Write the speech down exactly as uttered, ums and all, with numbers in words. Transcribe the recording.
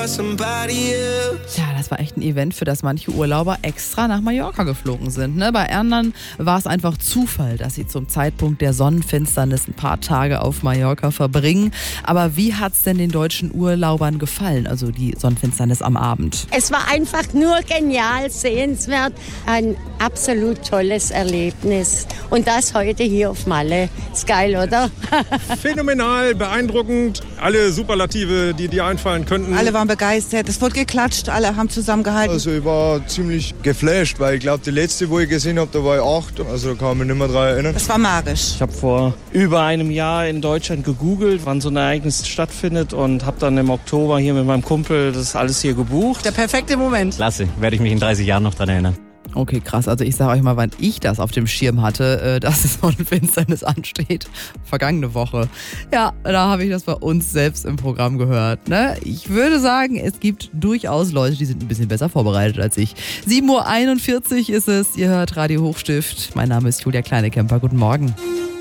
Ja, das war echt ein Event, für das manche Urlauber extra nach Mallorca geflogen sind. Ne? Bei anderen war es einfach Zufall, dass sie zum Zeitpunkt der Sonnenfinsternis ein paar Tage auf Mallorca verbringen. Aber wie hat es denn den deutschen Urlaubern gefallen, also die Sonnenfinsternis am Abend? Es war einfach nur genial, sehenswert, ein absolut tolles Erlebnis. Und das heute hier auf Malle. Ist geil, oder? Phänomenal, beeindruckend, alle Superlative, die dir einfallen könnten. Alle waren begeistert, es wurde geklatscht, alle haben zusammengehalten. Also ich war ziemlich geflasht, weil ich glaube, die letzte, wo ich gesehen habe, da war ich acht, also da kann ich mich nicht mehr dran erinnern. Das war magisch. Ich habe vor über einem Jahr in Deutschland gegoogelt, wann so ein Ereignis stattfindet und habe dann im Oktober hier mit meinem Kumpel das alles hier gebucht. Der perfekte Moment. Klasse, werde ich mich in dreißig Jahren noch dran erinnern. Okay, krass. Also ich sage euch mal, wann ich das auf dem Schirm hatte, dass es Sonnenfinsternis ansteht. Vergangene Woche. Ja, da habe ich das bei uns selbst im Programm gehört. Ne? Ich würde sagen, es gibt durchaus Leute, die sind ein bisschen besser vorbereitet als ich. sieben Uhr einundvierzig ist es. Ihr hört Radio Hochstift. Mein Name ist Julia Kleinekemper. Guten Morgen.